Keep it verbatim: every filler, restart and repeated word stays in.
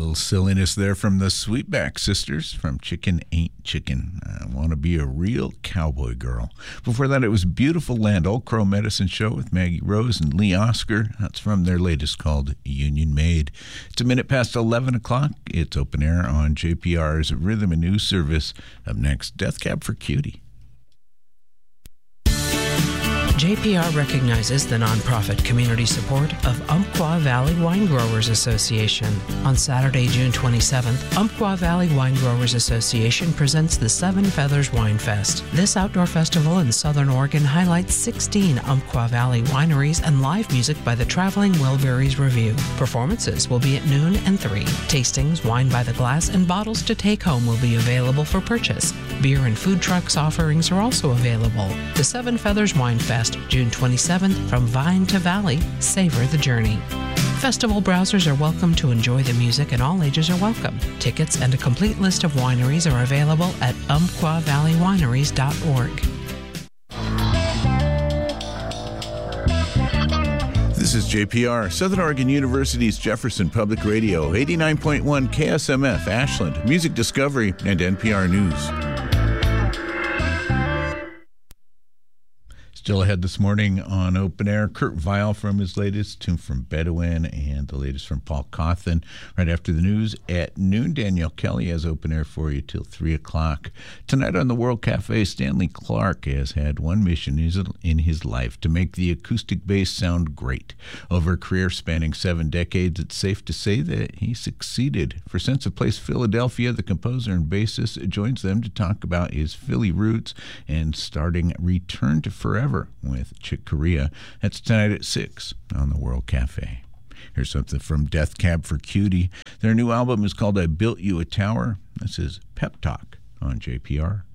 little silliness there from the Sweetback Sisters from Chicken Ain't Chicken. I Want to Be a Real Cowboy Girl. Before that, it was Beautiful Land, Old Crow Medicine Show with Maggie Rose and Lee Oscar. That's from their latest called Union Made. It's a minute past eleven o'clock. It's open air on J P R's Rhythm and News Service. Up next, Death Cab for Cutie. J P R recognizes the nonprofit community support of Umpqua Valley Wine Growers Association. On Saturday, June twenty-seventh, Umpqua Valley Wine Growers Association presents the Seven Feathers Wine Fest. This outdoor festival in Southern Oregon highlights sixteen Umpqua Valley wineries and live music by the Traveling Wilburys Review. Performances will be at noon and three. Tastings, wine by the glass, and bottles to take home will be available for purchase. Beer and food trucks offerings are also available. The Seven Feathers Wine Fest, June twenty-seventh, from Vine to Valley. Savor the journey. Festival browsers are welcome to enjoy the music, and all ages are welcome. Tickets and a complete list of wineries are available at umpqua valley wineries dot org. This is J P R, Southern Oregon University's Jefferson Public Radio, eighty-nine point one K S M F, Ashland, Music Discovery, and N P R News. Still ahead this morning on Open Air, Kurt Vile from his latest, tune from Bedouin, and the latest from Paul Cawthon. Right after the news at noon, Danielle Kelly has Open Air for you till three o'clock. Tonight on the World Cafe, Stanley Clark has had one mission in his life, to make the acoustic bass sound great. Over a career spanning seven decades, it's safe to say that he succeeded. For Sense of Place Philadelphia, the composer and bassist joins them to talk about his Philly roots and starting Return to Forever with Chick Corea. That's tonight at six on the World Cafe. Here's something from Death Cab for Cutie. Their new album is called I Built You a Tower. This is Pep Talk on J P R.